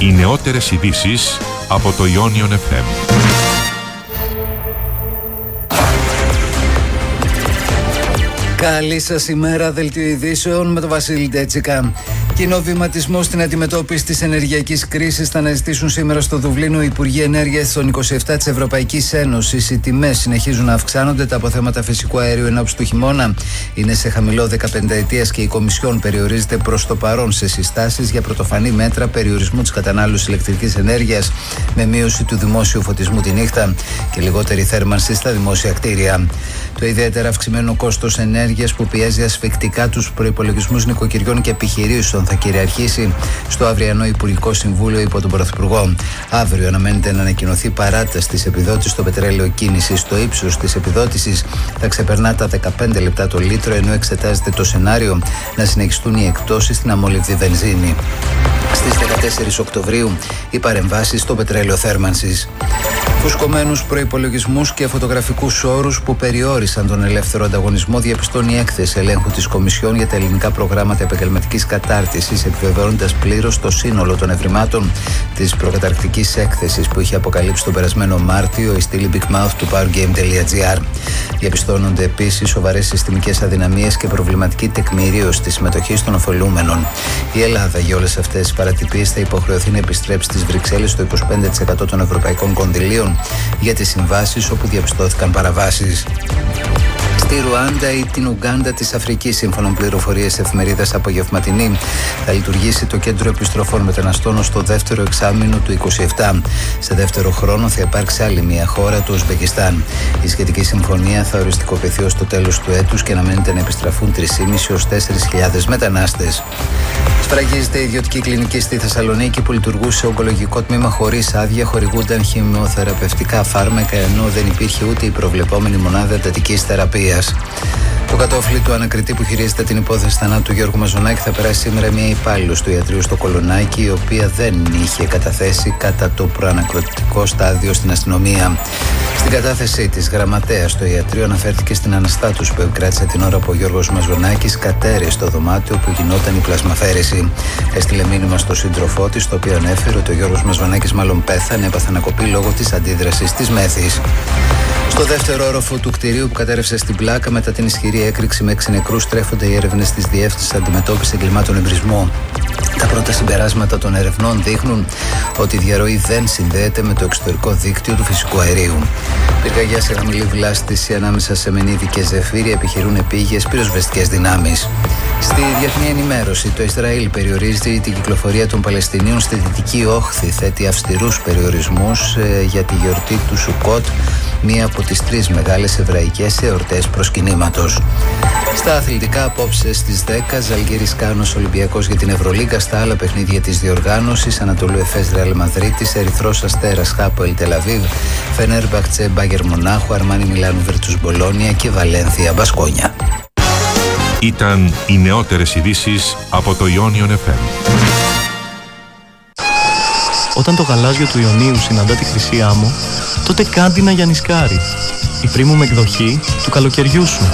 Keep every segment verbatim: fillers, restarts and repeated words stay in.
Οι νεότερες ειδήσεις από το Ionion εφ εμ. Καλή σας ημέρα, δελτίο ειδήσεων με τον Βασίλη Ντέτσικα. Κοινό βηματισμό στην αντιμετώπιση της ενεργειακής κρίσης θα αναζητήσουν σήμερα στο Δουβλίνο οι Υπουργοί Ενέργειας των είκοσι επτά της Ευρωπαϊκής Ένωσης. Οι τιμές συνεχίζουν να αυξάνονται. Τα αποθέματα φυσικού αερίου ενόψει του χειμώνα είναι σε χαμηλό δεκαπενταετίας και η Κομισιόν περιορίζεται προς το παρόν σε συστάσεις για πρωτοφανή μέτρα περιορισμού της κατανάλωσης ηλεκτρικής ενέργειας με μείωση του δημόσιου φωτισμού τη νύχτα και λιγότερη θέρμανση στα δημόσια κτίρια. Το ιδιαίτερα αυξημένο κόστος ενέργειας που πιέζει ασφυκτικά τους προϋπολογισμούς νοικοκυριών και επιχειρήσεων θα κυριαρχήσει στο αυριανό Υπουργικό Συμβούλιο υπό τον Πρωθυπουργό. Αύριο αναμένεται να ανακοινωθεί παράταση της επιδότησης στο πετρέλαιο κίνησης. Το ύψος της επιδότησης θα ξεπερνά τα δεκαπέντε λεπτά το λίτρο, ενώ εξετάζεται το σενάριο να συνεχιστούν οι εκπτώσεις στην αμόλυβδη βενζίνη. Στις δεκατέσσερις Οκτωβρίου οι παρεμβάσεις στο πετρέλαιο θέρμανσης. Φουσκωμένους προϋπολογισμούς και φωτογραφικούς όρους που περιόρισαν τον ελεύθερο ανταγωνισμό διαπιστώνει η έκθεση ελέγχου της Κομισιόν για τα ελληνικά προγράμματα επαγγελματικής κατάρτισης, επιβεβαιώνοντας πλήρως το σύνολο των ευρημάτων της προκαταρκτικής έκθεσης που είχε αποκαλύψει τον περασμένο Μάρτιο η στήλη Big Mouth του powergame.gr. Διαπιστώνονται επίσης σοβαρές συστημικές αδυναμίες και προβληματική τεκμηρίωση της συμμετοχής των ωφελούμενων. Η Ελλάδα για όλες αυτές τις παρατυπίες θα υποχρεωθεί να επιστρέψει στις Βρυξέλλες στο είκοσι πέντε τοις εκατό των ευρωπαϊκών κονδυλίων για τις συμβάσεις όπου διαπιστώθηκαν παραβάσεις. Στη Ρουάντα ή την Ουγκάντα της Αφρικής, σύμφωνα με πληροφορίες εφημερίδας Απογευματινή, θα λειτουργήσει το κέντρο επιστροφών μεταναστών στο δεύτερο εξάμηνο του είκοσι επτά. Σε δεύτερο χρόνο θα υπάρξει άλλη μια χώρα, το Ουσβεκιστάν. Η σχετική συμφωνία θα οριστικοποιηθεί ως το τέλος του έτους και αναμένεται να επιστραφούν τρεις χιλιάδες πεντακόσιοι έως τέσσερις χιλιάδες μετανάστες. Σφραγίζεται η ιδιωτική κλινική στη Θεσσαλονίκη που λειτουργούσε ογκολογικό τμήμα χωρίς άδεια, χορηγούνταν χημειοθεραπευτικά φάρμακα ενώ δεν υπήρχε ούτε η προβλεπόμενη μονάδα εντατικής θεραπείας. Το κατόφλι του ανακριτή που χειρίζεται την υπόθεση θανάτου του Γιώργου Μαζονάκη θα περάσει σήμερα μια υπάλληλος του ιατρείου στο Κολονάκι, η οποία δεν είχε καταθέσει κατά το προανακριτικό στάδιο στην αστυνομία. Στην κατάθεσή της, γραμματέας στο ιατρείο αναφέρθηκε στην αναστάτωση που επικράτησε την ώρα που ο Γιώργος Μαζονάκης κατέρριε στο δωμάτιο που γινόταν η πλασμαφέρεση. Έστειλε μήνυμα στο σύντροφό της, το οποίο ανέφερε ότι ο Γιώργος Μαζονάκης μάλλον πέθανε, έπαθε ανακοπή λόγω της αντίδρασης της μέθης. Στο δεύτερο όροφο του κτηρίου που κατέρευσε στην πλάκα μετά την ισχυρή έκρηξη με έξι νεκρούς στρέφονται οι έρευνες της Διεύθυνσης Αντιμετώπισης Εγκλημάτων Εμπρισμού. Τα πρώτα συμπεράσματα των ερευνών δείχνουν ότι η διαρροή δεν συνδέεται με το εξωτερικό δίκτυο του φυσικού αερίου. Πυρκαγιά σε χαμηλή βλάστηση ανάμεσα σε Μενίδη και Ζεφύρι επιχειρούν επίγειες πυροσβεστικές δυνάμεις. Στη διεθνή ενημέρωση, το Ισραήλ περιορίζει την κυκλοφορία των Παλαιστινίων στη Δυτική Όχθη, θέτει αυστηρούς περιορισμούς ε, για τη γιορτή του Σουκότ, μία από τις τρεις μεγάλες εβραϊκές εορτές προσκυνήματος. Στα αθλητικά, απόψε στις δέκα, Ζαλγκίρις Κάνος Ολυμπιακός για την Ευρωλίγκα. Στα άλλα παιχνίδια της διοργάνωσης, Ανατολού Εφές Ρεάλ Μαδρίτης, Ερυθρός Αστέρας Χάποελ Τελαβίβ, Φενέρμπαχτσε Μπάγερ Μονάχου, Αρμάνι Μιλάνου Βερτούς Μπολόνια και Βαλένθια Μπασκόνια. Ήταν οι νεότερες ειδήσεις από το Ionion εφ εμ. Όταν το γαλάζιο του Ιωνίου συναντά τη χρυσή άμμο, τότε κάντινα για νισκάρι. Η premium εκδοχή του καλοκαιριού σου.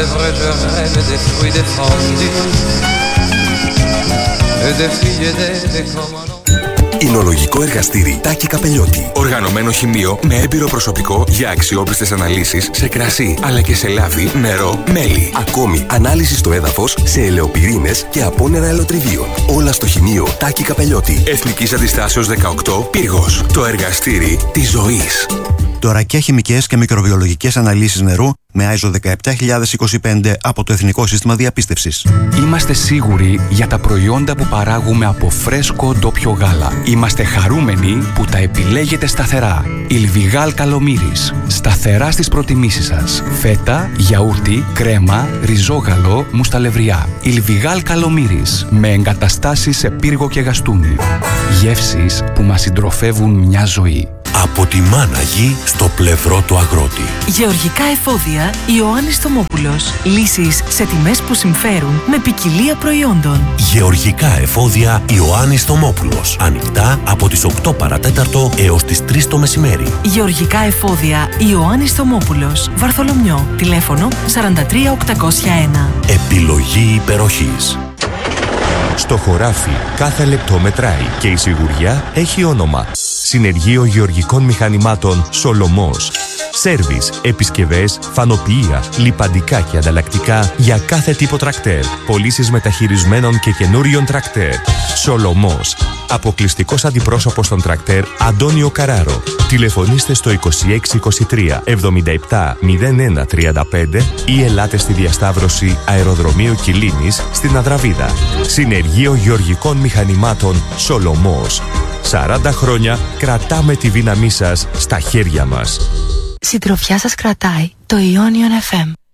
Εινολογικό εργαστήρι Τάκη Καπελιώτη. Οργανωμένο χημείο με έμπειρο προσωπικό για αξιόπιστες αναλύσεις σε κρασί, αλλά και σε λάδι, νερό, μέλι. Ακόμη ανάλυση στο έδαφος σε ελαιοπυρήνες και απόνερα ελαιοτριβίων. Όλα στο χημείο Τάκη Καπελιώτη. Εθνικής Αντιστάσεως δεκαοκτώ, Πύργος. Το εργαστήρι της ζωής. Τωρακιά χημικές και μικροβιολογικές αναλύσεις νερού με άι ες ο δεκαεπτά χιλιάδες είκοσι πέντε από το Εθνικό Σύστημα Διαπίστευσης. Είμαστε σίγουροι για τα προϊόντα που παράγουμε από φρέσκο ντόπιο γάλα. Είμαστε χαρούμενοι που τα επιλέγετε σταθερά. Ιλβιγάλ Καλομύρης. Σταθερά στις προτιμήσεις σας. Φέτα, γιαούρτι, κρέμα, ριζόγαλο, μουσταλευριά. Ιλβιγάλ Καλομύρης. Με εγκαταστάσεις σε Πύργο και Γαστούνι. Γεύσεις που μας συντροφεύουν μια ζωή. Από τη μάνα γη στο πλευρό του αγρότη. Γεωργικά εφόδια Ιωάννης Θωμόπουλος. Λύσεις σε τιμές που συμφέρουν με ποικιλία προϊόντων. Γεωργικά εφόδια Ιωάννης Θωμόπουλος. Ανοιχτά από τις οκτώ παρατέταρτο έως τις τρεις το μεσημέρι. Γεωργικά εφόδια Ιωάννης Θωμόπουλος. Βαρθολομιό. Τηλέφωνο σαράντα τρία οκτακόσια ένα. Επιλογή υπεροχής. Στο χωράφι κάθε λεπτό μετράει και η σιγουριά έχει όνομα. Συνεργείο Γεωργικών Μηχανημάτων Σολομός. Σέρβις, επισκευές, φανοποιεία, λιπαντικά και ανταλλακτικά για κάθε τύπο τρακτέρ. Πωλήσεις μεταχειρισμένων και καινούριων τρακτέρ. Σολομός. Αποκλειστικός αντιπρόσωπος των τρακτέρ Αντώνιο Καράρο. Τηλεφωνήστε στο είκοσι έξι είκοσι τρία εβδομήντα επτά μηδέν ένα τριάντα πέντε ή ελάτε στη διασταύρωση Αεροδρομίου Κιλίνης στην Αδραβίδα. Συνεργείο Γεωργικών Μηχανημάτων Σολομός. σαράντα χρόνια κρατάμε τη δύναμή σας στα χέρια μας. Συντροφιά σας κρατάει το Ionion εφ εμ.